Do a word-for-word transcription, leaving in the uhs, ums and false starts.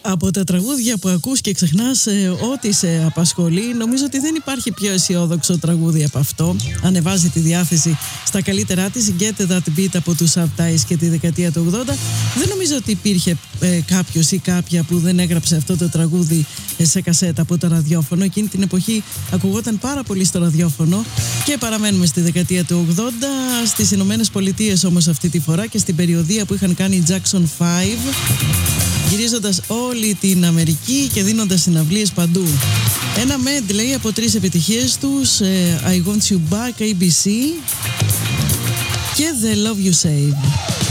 Από τα τραγούδια που ακούς και ξεχνάς ε, ό,τι σε απασχολεί, νομίζω ότι δεν υπάρχει πιο αισιόδοξο τραγούδι από αυτό. Ανεβάζει τη διάθεση στα καλύτερά της. Get That Beat από τους Upties και τη δεκαετία του ογδόντα. Δεν νομίζω ότι υπήρχε ε, κάποιος ή κάποια που δεν έγραψε αυτό το τραγούδι ε, σε κασέτα από το ραδιόφωνο. Εκείνη την εποχή ακουγόταν πάρα πολύ στο ραδιόφωνο. Και παραμένουμε στη δεκαετία του ογδόντα, στις Ηνωμένες Πολιτείες όμως αυτή τη φορά και στην περιοδεία που είχαν κάνει Jackson φάιβ, γυρίζοντας όλη την Αμερική και δίνοντας συναυλίες παντού. Ένα medley από τρεις επιτυχίες τους, ε, I Want You Back, έι μπι σι και The Love You Save.